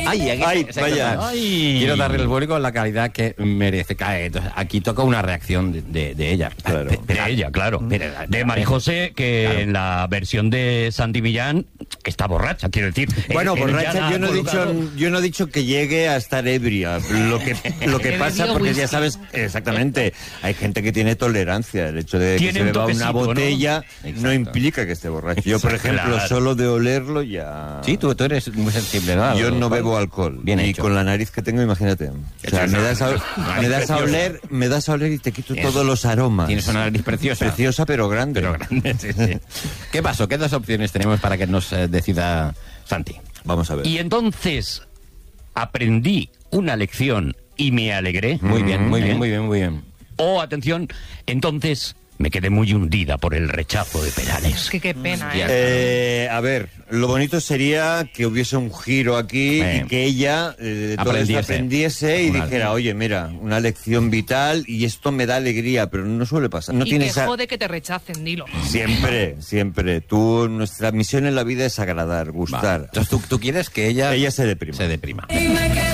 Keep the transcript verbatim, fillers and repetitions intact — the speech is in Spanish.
Ay, aquí, Ay, exacto. vaya. Ay. Quiero darle al público la calidad que merece. Entonces, aquí toca una reacción de, de, de ella. Claro. Pe- De ella, claro. Pero- De María José, que Claro. en la versión de Santi Millán está borracha, quiero decir. Bueno, Él- él ya borracha, la yo ha no, he colocado. dicho, yo no he dicho que llegue a estar ebria. Lo que, lo que Que pasa, bebió porque whisky. ya sabes, exactamente, hay gente que tiene tolerancia. El hecho de que Tiene se un beba una toquecito, ¿no? botella no, Exacto. implica que esté borracho. Yo, por ejemplo, Claro. solo de olerlo ya... Sí, tú, tú eres muy sensible, ¿no? Yo Al no alcohol. bebo alcohol. Bien y hecho. con la nariz que tengo, imagínate. O sea, me das, a, me das a oler, me das a oler y te quito Tienes- todos los aromas. Tienes una nariz preciosa. Preciosa, pero grande. Pero grande, sí, sí. ¿Qué pasó? ¿Qué dos opciones tenemos para que nos eh, decida Santi? Vamos a ver. Y entonces aprendí una lección y me alegré. Muy bien, muy ¿Eh? bien, muy bien, muy bien. O, atención, entonces me quedé muy hundida por el rechazo de Perales. Que qué pena, Hostia. ¿eh? Eh, a ver, lo bonito sería que hubiese un giro aquí Eh. y que ella eh, de todo esto Aprendiese. aprendiese y Vale. dijera, oye, mira, una lección vital y esto me da alegría, pero no suele pasar. No Y tiene que esa... jode que te rechacen, dilo. Siempre, siempre. Tú, nuestra misión en la vida es agradar, gustar. Entonces, ¿tú, tú quieres que ella... Ella se deprima. Se deprima.